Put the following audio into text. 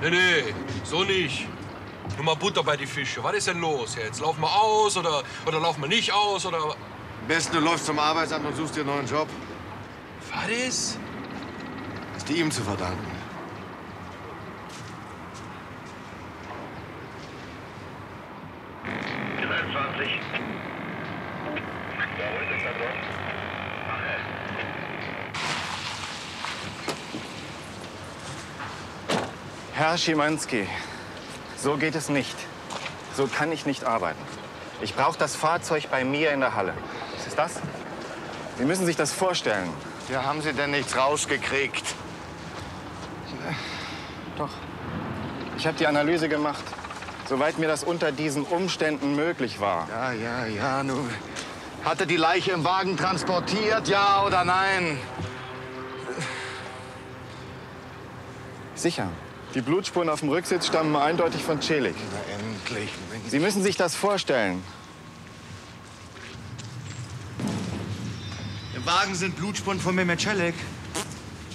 Nee, so nicht. Nur mal Butter bei die Fische. Was ist denn los jetzt? Laufen wir aus oder laufen wir nicht aus oder... Am besten, du läufst zum Arbeitsamt und suchst dir einen neuen Job. Was ist? Ist dir ihm zu verdanken. Herr Schimanski, so geht es nicht. So kann ich nicht arbeiten. Ich brauche das Fahrzeug bei mir in der Halle. Was ist das? Sie müssen sich das vorstellen. Ja, haben Sie denn nichts rausgekriegt? Doch. Ich habe die Analyse gemacht, soweit mir das unter diesen Umständen möglich war. Ja. Nun, hat er die Leiche im Wagen transportiert, ja oder nein? Sicher. Die Blutspuren auf dem Rücksitz stammen eindeutig von Celik. Na, endlich. Sie müssen sich das vorstellen. Im Wagen sind Blutspuren von Mehmet Celik.